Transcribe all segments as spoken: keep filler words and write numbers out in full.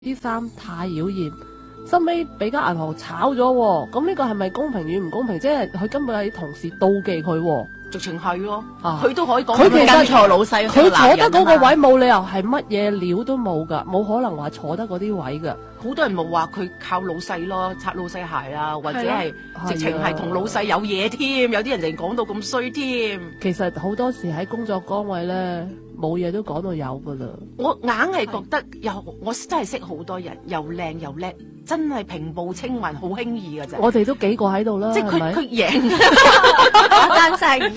啲衫太妖艷，收尾俾間銀行炒咗喎，咁呢個係咪公平與唔公平？即係佢根本係啲同事妒忌佢喎。 直情係咯， 啊佢都可以講佢其實跟錯老細， 佢坐得嗰個位冇理由係乜嘢料都冇噶，冇可能話坐得嗰啲位噶。 好多人冇話佢靠老細咯，擦老細鞋啊，或者係直情係同老細有嘢添，有啲人就講到咁衰添。 其實好多時喺工作崗位咧，冇嘢都講到有噶啦。 我硬係覺得又我真係識好多人，又靚又叻，真係平步青雲，好輕易㗎咋。 我哋都幾個喺度啦， 即係佢係咪佢贏。 單聲，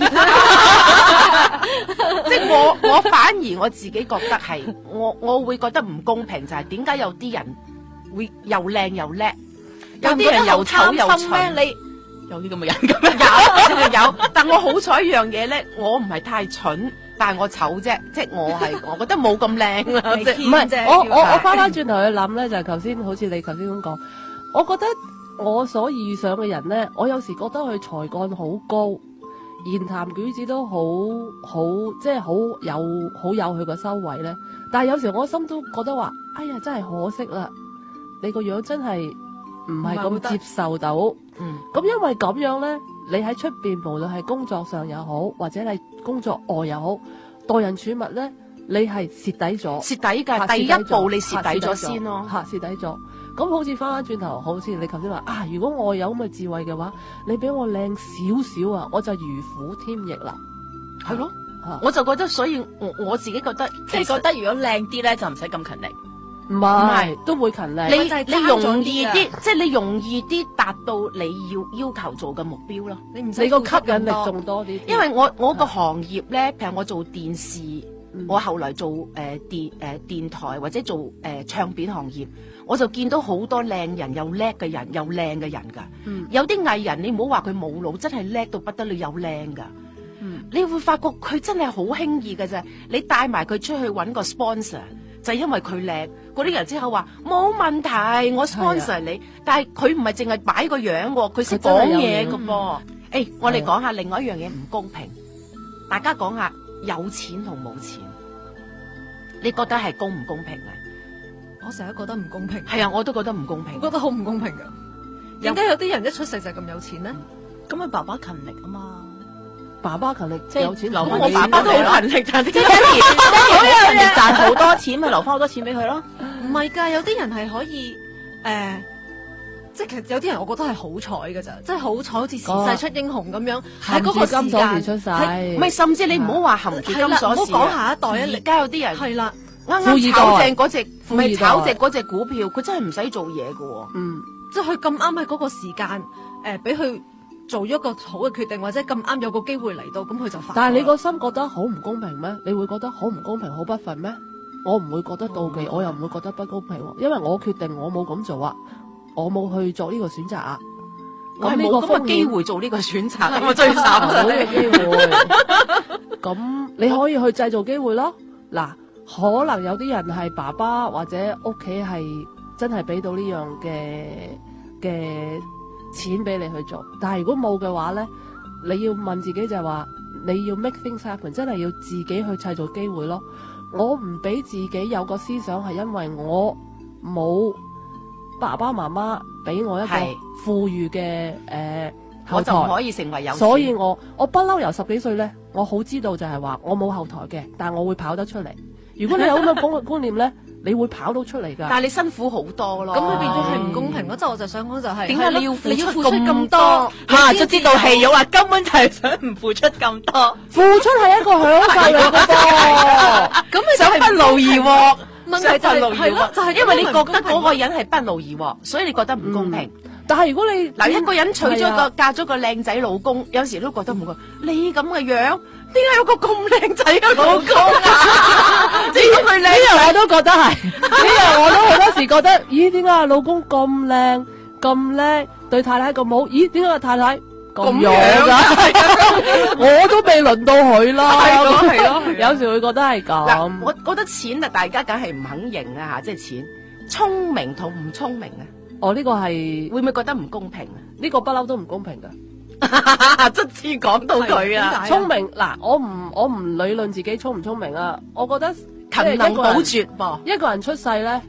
即係我我反而我自己覺得係我我會覺得唔公平，就係點解有啲人會又靚又叻，有啲人又醜又蠢咩？你有啲咁嘅人咁樣有有，但我好彩一樣嘢咧，我唔係太蠢，但係我醜啫，即係我係我覺得冇咁靚啦，即係唔係我我我翻翻轉頭去諗咧，就係頭先好似你頭先咁講，我覺得我所遇上嘅人咧，我有時覺得佢才幹好高。言談舉止都好好，即係好有好有佢個修為咧。但係有時我心都覺得話，哎呀，真係可惜啦！你個樣真係唔係咁接受到。 嗯， 咁因為咁樣咧，你喺出邊無論係工作上又好，或者係工作外又好，待人處物咧，你係蝕底咗。 蝕底㗎，第一步你蝕底咗先咯。 嚇，蝕底咗。咁好似翻翻轉頭，好似你頭先話啊，如果我有咁嘅智慧嘅話，你俾我靚少少啊，我就如虎添翼啦。 係咯， 啊、 我就覺得，所以我我自己覺得， 即係覺得如果靚啲咧，就唔使咁勤力。 唔係，都會勤力。 你就係你容易爭咗啲，即係你容易啲達到你要要求做嘅目標咯。 你唔使你個吸付出咁多引力仲多啲。 因為我我個行業咧，譬如我做電視， 嗯我後來做誒、呃、電誒、呃、電台或者做誒、呃、唱片行業，我就見到好多靚人又叻嘅人，又靚嘅人㗎。 嗯有啲藝人你唔好話佢冇腦，真係叻到不得了，又靚㗎。 嗯你會發覺佢真係好輕易㗎啫。你帶埋佢出去揾個 sponsor，就係因為佢靚。嗰啲人之後話冇問題，我 sponsor 你，但係佢唔係淨係擺個樣喎，佢識講嘢㗎噃。誒，我哋講下另外一樣嘢唔公平，大家講下有錢同冇錢，你覺得係公唔公平啊？ 我成日覺得唔公平。 係啊，我都覺得唔公平我。覺得好唔公平噶。點解有啲人一出世就咁有錢咧？ 咁佢爸爸勤力啊嘛， 爸爸勤力， 即係有錢留返我爸爸都好勤力，但係即係爹哋爹哋勤力賺好多錢，咪留翻好多錢俾佢咯。 唔係㗎，有啲人係可以誒、呃，即係其實有啲人我覺得係好彩㗎咋，即係好彩，好似時勢出英雄咁樣，喺嗰個時含住金鎖匙間出世， 唔係，甚至你唔好話含住金係啦，唔好鎖匙講下一代啊， 而家有啲人係啦， 啱富二代啱炒正嗰隻，唔富二代係炒正嗰隻股票，佢真係唔使做嘢㗎喎。 嗯， 即係佢咁啱喺嗰個時間誒，俾、佢做咗一個好嘅決定，或者咁啱有個機會嚟到，咁佢就發。 但係你個心覺得好唔公平咩？你會覺得好唔公平、好不忿咩？我唔會覺得妒忌，我又唔會覺得不公平喎，因為我決定我冇咁做啊，我冇去做呢個選擇啊。 我係咁呢個冇咁嘅機風險會做呢個選擇，我最慘冇呢就係個機會。咁你可以去製造機會咯。嗱，可能有啲人係爸爸或者屋企係真係俾到呢樣嘅嘅錢俾你去做，但係如果冇嘅話咧，你要問自己就係話，你要 make things happen，真係要自己去製造機會咯。我唔俾自己有個思想係因為我冇爸爸媽媽俾我一個係富裕嘅誒後我就唔台。 可以成為有錢。 所以我我不嬲由十幾歲咧，我好知道就係話我冇後台嘅，但係我會跑得出嚟。如果你有咁嘅觀觀念咧，你會跑到出嚟㗎。 但係你辛苦好多咯。 咁佢變咗係唔公平咯。即係我就想講就係點解你要係咯付出你要付出咁咁多多？ 嚇，就知道戲友話根本就係想唔付出咁多， 付出係一個享受嚟嘅噃。 咁你就係想不勞而獲。 問題就係係咯，就係因為你覺得嗰嗰個人係不勞而獲，所以你覺得唔公平。 但係如果你嗱，一個人娶咗係啊個嫁咗個靚仔老公，有時都覺得唔公。你咁嘅樣，點解有個咁靚仔嘅老公啊？即係如果佢呢靚樣我都覺得係，呢樣我都好多時覺得，咦？點解老公咁靚咁叻，對太太咁好？咦？點解個太太咁樣㗎？我都未輪到佢啦。 係咯係咯係咯有時會覺得係嗱， 咁。 我覺得錢啊，大家梗係唔肯認啊吓，即係錢。聰明同唔聰明啊， 我呢個係會唔會覺得唔公平啊？ 呢個不嬲都唔公平㗎。 卒之講到佢啊， 點解聰明嗱，我唔我唔理論自己聰唔聰明啊，我覺得勤能補拙噃。 一個人出世咧，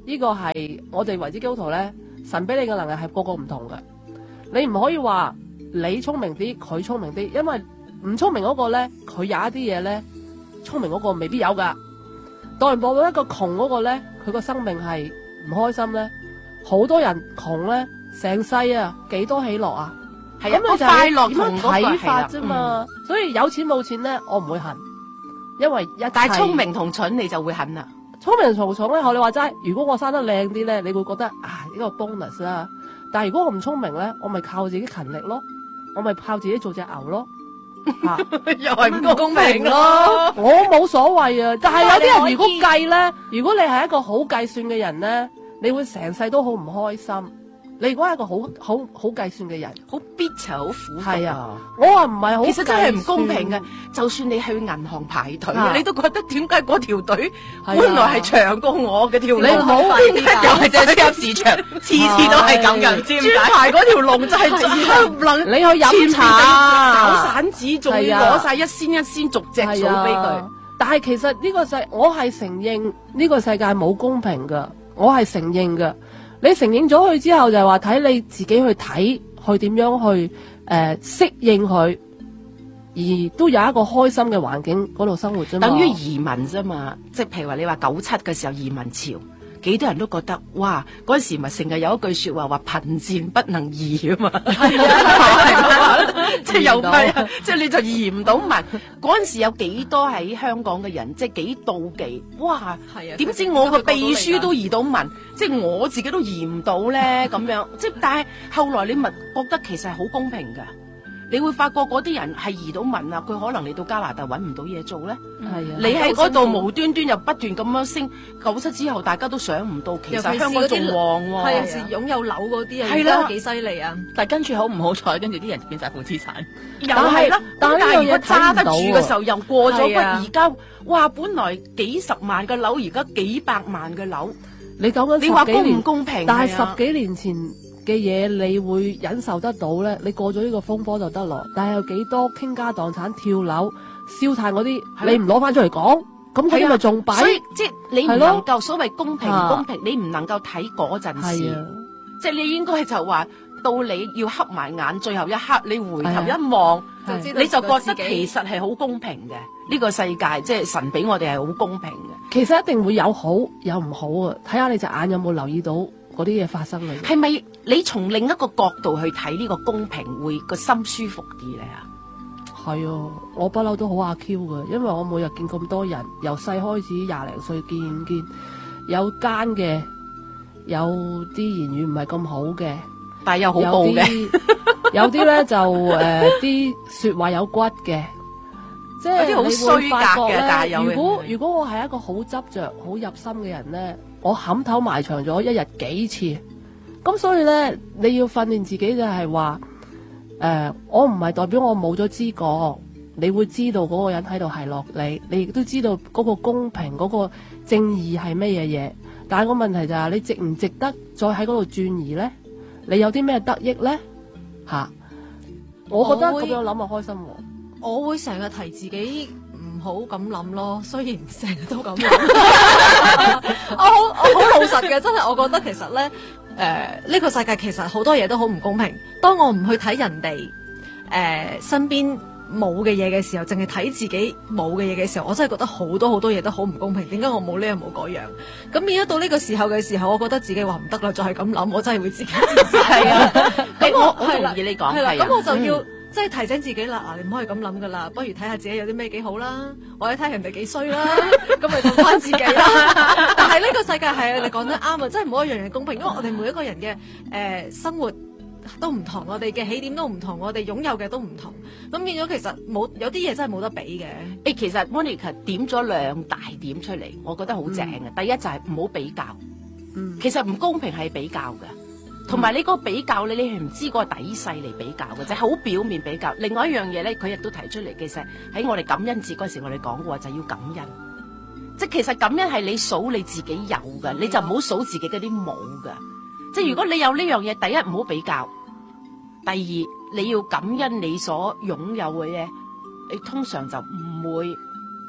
呢個係我哋為之基督徒咧，神俾你嘅能力係個個唔同嘅。你唔可以話你聰明啲，佢聰明啲，因為唔聰明嗰個咧，佢有一啲嘢咧，聰明嗰個未必有噶。當然，報到一個窮嗰個咧，佢個生命係唔開心咧，好多人窮咧，成世啊幾多喜樂啊， 係一個咁你就快樂點樣同嗰個睇法係啦啫嘛。所以有錢冇錢咧，我唔會恨，因為一切但係聰明同蠢你就會恨啦。 聰明同蠢咧，學你話齋，如果我生得靚啲咧，你會覺得啊呢個 bonus 啦。但係如果我唔聰明咧，我咪靠自己勤力咯，我咪靠自己做隻牛咯。吓， 又係唔公平咯。 我冇所謂啊，但係有啲人如果你可以計咧，如果你係一個好計算嘅人咧，你會成世都好唔開心。你如果係一個好好好計算嘅人， 好 bitter 好苦毒係啊，我話唔係好， 其實真係唔公平嘅。就算你去銀行排隊， 啊你都覺得點解嗰條隊係啊本來係長過我嘅條路？ 你唔好點解又係隻超級市場，次次都係咁嘅，唔知點解排嗰條龍就係黑能。 你去飲茶啊找散紙，仲要係啊攞晒一仙一仙逐隻數俾係佢啊。但係其實呢個世，我係承認呢個世界冇公平噶，我係承認噶。你承認咗佢之後，就係話睇你自己去睇，去點樣去誒適應佢，而都有一個開心嘅環境嗰度生活啫嘛。 等於移民啫嘛，即係譬如話你話九七嘅時候移民潮，幾多人都覺得哇，嗰陣時咪成日有一句說話話貧賤不能移啊嘛，係啊，即係有係啊，即係你就移唔到民。嗰陣時有幾多喺香港嘅人，即係幾妒忌，哇， 係啊點知我個秘書都移到民，即係我自己都移唔到咧咁樣，即係但係後來你咪覺得其實係好公平㗎。你會發覺嗰啲人係移到民啊，佢可能嚟到加拿大揾唔到嘢做咧。 係啊， 你喺嗰度無端端又不斷咁樣升，九七之後大家都想唔到，其實香港仲旺喎。 係啊，是擁有樓嗰啲啊， 係啦而家幾犀利啊！ 但係跟住好唔好彩，跟住啲人變晒負資產。 又係啦， 但係但係如果揸得住睇唔到啊嘅時候又過咗骨， 係啊而家哇，本來幾十萬嘅樓，而家幾百萬嘅樓， 你講緊你話公唔十幾年， 公平？ 但係係啊十幾年前嘅嘢，你會忍受得到咧？你過咗呢個風波就得咯。但係有幾多傾家蕩產、跳樓、燒炭嗰啲， 係你唔攞翻出嚟講，咁佢哋咪仲弊？ 所以即係你唔係咯能夠所謂公平唔啊公平，你唔能夠睇嗰陣時。 係啊， 即係你應該就話到你要黑埋眼，最後一刻你回頭係啊一望， 就知道你就覺得自己其實係好公平嘅。呢個世界即係神俾我哋係好公平嘅。 其實一定會有好有唔好啊！睇下你隻眼有冇留意到嗰啲嘢發生嘅。 係咪你從另一個角度去睇呢個公平，會個心舒服啲咧？啊， 係啊，我不嬲都好阿 Q 嘅，因為我每日見咁多人，由細開始廿零歲見見，有奸嘅，有啲言語唔係咁好嘅。 但係又好有暴嘅， 啲有啲咧就誒啲説話有骨嘅，即係有啲好你衰會發覺格嘅但係咧。 有如果嘅如果我係一個好執着、好入心嘅人咧，我冚頭埋牆咗一日幾次，咁所以咧你要訓練自己就係話誒，我唔係代表我冇咗知覺，你會知道嗰個人喺度係落你，你亦都知道嗰個公平、嗰、個正義係乜嘢嘢，但係個問題就係、你值唔值得再喺嗰度轉移咧？你有啲咩得益咧？吓、啊，我覺得我會咁樣諗啊開心喎。 我會成日提自己唔好咁諗咯，雖然成日都咁諗。我好我好老實嘅，真係我覺得其實咧，誒、呢個世界其實好多嘢都好唔公平。當我唔去睇人哋誒、呃身邊冇嘅嘢嘅時候，淨係睇自己冇嘅嘢嘅時候，我真係覺得好多好多嘢都好唔公平。點解我冇呢樣冇嗰樣？咁變咗到呢個時候嘅時候，我覺得自己話唔得啦，再係咁諗，我真係會自己自殺。 係啊， 咁我好係啦同意你講， 係啦， 係啊咁我就要、 嗯即係提醒自己啦，嗱，你唔可以咁諗噶啦，不如睇下自己有啲咩幾好啦，或者睇下人哋幾衰啦，咁咪當翻自己啦。但係呢個世界係你講得啱啊，真係冇一樣嘢公平，因為我哋每一個人嘅誒、呃生活都唔同，我哋嘅起點都唔同，我哋擁有嘅都唔同，咁變咗其實冇有啲嘢真係冇得比嘅。 誒，其實 Monica 點咗兩大點出嚟，我覺得好正嘅。第一就係唔好比較， 嗯其實唔公平係比較嘅，同埋你嗰個比較咧，你係唔知嗰個底細嚟比較嘅，就係好表面比較。另外一樣嘢咧，佢亦都提出嚟，其實喺我哋感恩節嗰時，我哋講過就係要感恩。即係其實感恩係你數你自己有嘅，你就唔好數自己嗰啲冇嘅。即係如果你有呢樣嘢，第一唔好比較，第二你要感恩你所擁有嘅嘢，你通常就唔會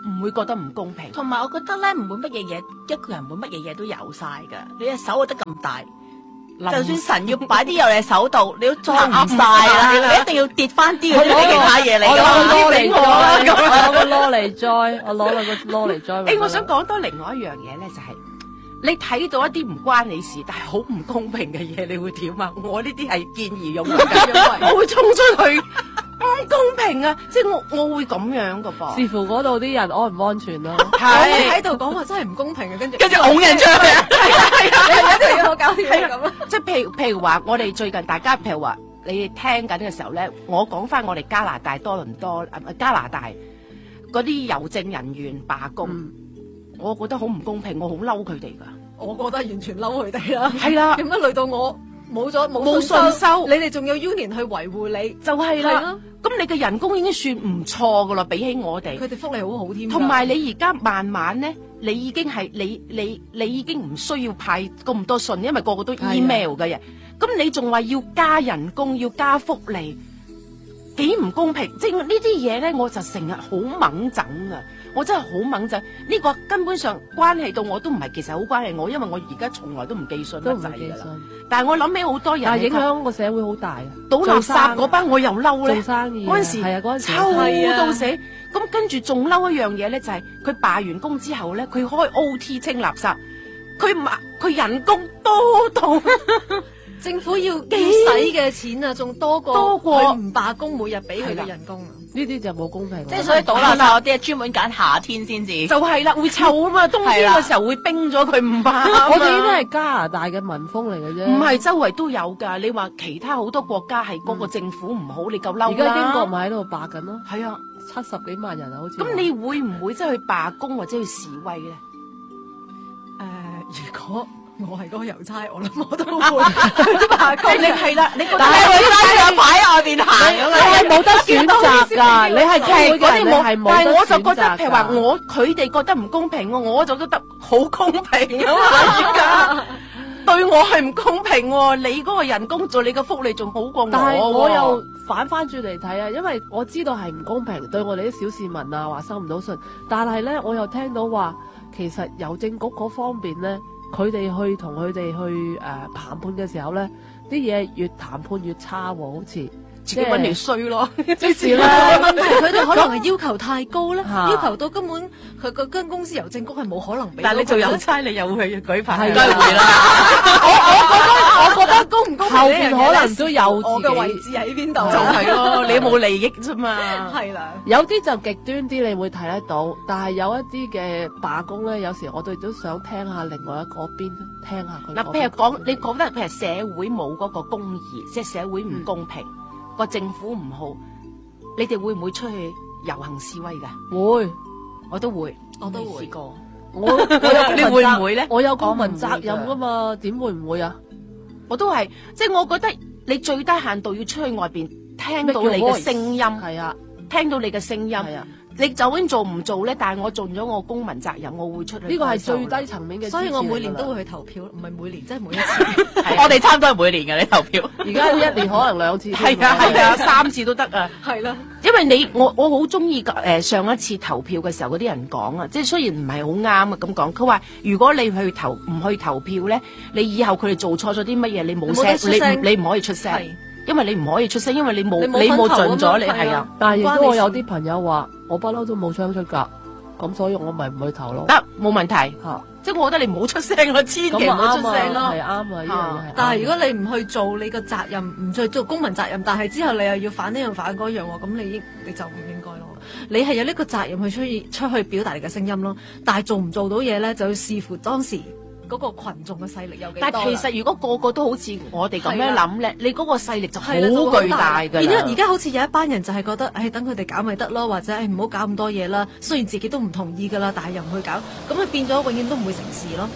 唔會覺得唔公平。 同埋我覺得咧，唔會乜嘢嘢，一個人唔會乜嘢嘢都有晒噶。你隻手得咁大，就算神要擺啲有你手度，你都裝唔晒啦。你一定要跌翻啲嘅， 我啲其他嘢嚟我攞個㗎。 攞嚟栽，我攞個攞嚟栽，我攞兩個攞嚟栽。 誒，我想講多另外一樣嘢咧，就係、你睇到一啲唔關你事，但係好唔公平嘅嘢，你會點啊？我呢啲係見義勇為嘅，我會衝出去，唔公平啊！即係我我會咁樣噶噃。 視乎嗰度啲人安唔安全咯。 我係喺度講話真係唔公平嘅，跟住跟住拱人出去啊！ 一定要我搞掂係咁啊！ 即係譬如譬如話，我哋最近大家譬如話，你哋聽緊嘅時候咧，我講翻我哋加拿大多倫多啊加拿大嗰啲郵政人員罷工， 嗯我覺得好唔公平，我好嬲佢哋噶。 我覺得完全嬲佢哋啦。 係啦點解累到我冇咗冇冇信信收你哋仲有 union 去維護你， 就係啦係咯， 咁你嘅人工已經算唔錯噶啦，比起我哋。 佢哋福利好好添㗎。 同埋你而家慢慢咧，你已經係你你你已經唔需要派咁多信，因為個個都 email 嘅人。咁你仲話要加人工，要加福利，幾唔公平？即係呢啲嘢咧，我就成日好猛整啊！我真係好猛整，呢、個根本上關係到我都唔係，其實好關係我，因為我而家從來都唔寄信都得滯㗎啦。 唔寄信， 但係我諗起好多人但係影係響個社會好大啊！ 倒垃圾嗰班，我又嬲咧做。生意啊嗰陣時係啊，嗰陣時臭係啊到死，咁跟住仲嬲一樣嘢咧，就係佢罷完工之後咧，佢開 O T 清垃圾，佢唔佢人工多到政府要要使嘅錢啊，仲多過多過佢唔罷工每日俾佢係啦嘅人工啊！ 呢啲就冇公平。 即係所以倒垃圾嗰啲係專門揀夏天先至。 就係啦，會臭啊嘛，冬天嘅時候會冰咗佢唔罷啊嘛。 我哋呢啲係加拿大嘅民風嚟嘅啫， 唔係周圍都有㗎。你話其他好多國家係嗰個政府唔好，你夠嬲啦。 而家英國咪喺度罷緊咯， 係啊， 七十幾萬人啊，好似。 咁你會唔會即係去罷工或者去示威咧？ 誒，如果我係嗰個郵差，我諗我都會去罷工。 你係啦，你覺得但係你喺個牌喺外邊行咁你係冇得選擇㗎，你係係工會嘅人，你係冇但係得我就覺得， 選擇譬如話㗎我佢哋覺得唔公平喎，我就覺得好公平啊嘛！而家對我係唔公平喎，你嗰個人工做你嘅福利仲好過我喎。 但係我又反翻轉嚟睇啊，因為我知道係唔公平，對我哋啲小市民啊話收唔到信，但係咧我又聽到話，其實郵政局嗰方面咧，佢哋去同佢哋去誒談判嘅時候咧，啲嘢越談判越差喎，好似自己揾嚟衰咯。 即是咧。 問題係佢哋可能係要求太高咧， 嚇要求到根本佢嗰間公司郵政局係冇可能俾到佢咧。 但係你做郵差，你又去舉牌， 係梗係會啦。 我覺得公唔公平後呢樣嘢邊可能都有我嘅自己位置喺邊度？ 就係咯，你冇利益啫嘛。 係啦。 有啲就極端啲，你會睇得到，但係有一啲嘅罷工咧，有時我哋都想聽下另外一個邊，聽下佢嗱， 嗰邊。 譬如講，你覺得譬如社會冇嗰個公義，即係社會唔公平，個政府唔好，你哋會唔會出去遊行示威㗎？ 會， 我都會， 我都會未試過。 我我有公民你責會唔會咧我有公民我唔會責任噶嘛，點會唔會啊？ 我都係，即係我覺得你最低限度要出去外邊聽到你 Make 嘅 your voice 聲音， 係啊， 聽到你嘅聲音。 係啊， 你就算做唔做咧，但係我盡咗我公民責任，我會出去。 呢個係最低層面嘅支持嚟㗎啦。 所以我每年都會去投票，唔係每年，即係每一次。 我哋差唔多係每年嘅你投票。 而家一年可能兩次添。 係啊係啊，三次都得啊。 係啦， 因為你我我好中意誒上一次投票嘅時候嗰啲人講啊，即係雖然唔係好啱啊咁講，佢話如果你去投唔去投票咧，你以後佢哋做錯咗啲乜嘢，你冇你冇得出聲， 聲你你唔可以出聲係， 因為你唔可以出聲，因為你冇你冇你冇盡份投啊嘛咗你係啊係啊。 但係亦關你事都我有啲朋友話，我不嬲都冇槍出㗎，咁所以我咪唔去投咯。 得冇問題， 嚇， 即係我覺得你唔好出聲咯，千祈唔咁好出聲啊啱啊， 咯。 係啱啊，呢樣嘢係啱。 但係如果你唔去做你個責任，唔去做公民責任，但係之後你又要反呢樣反嗰樣喎，咁你應你就唔應該咯。你係有呢個責任去出去出去表達你嘅聲音咯，但係做唔做到嘢咧，就要視乎當時嗰個群眾嘅勢力有幾多啦。 但係其實如果個個都好似我哋咁樣係啦諗咧，你嗰個勢力就好係啦就會巨大㗎而家而啦。 家好似有一班人就係覺得，誒等佢哋搞咪得咯，或者誒唔好搞咁多嘢啦。雖然自己都唔同意㗎啦，但係又唔去搞，咁佢變咗永遠都唔會成事咯。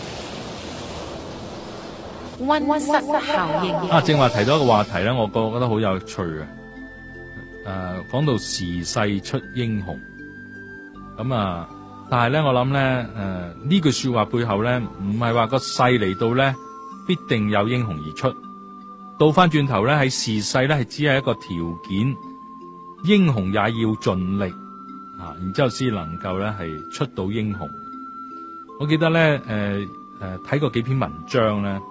溫溫室室效應啊，正話提到一個話題咧，我覺覺得好有趣嘅。誒、講到時勢出英雄，咁啊，但係咧，我諗咧，誒、呢句說話背後咧，唔係話個勢嚟到咧，必定有英雄而出。倒翻轉頭咧，喺時勢咧係只係一個條件，英雄也要盡力。 啊，然之後先能夠咧係出到英雄。我記得咧，誒誒睇過幾篇文章咧。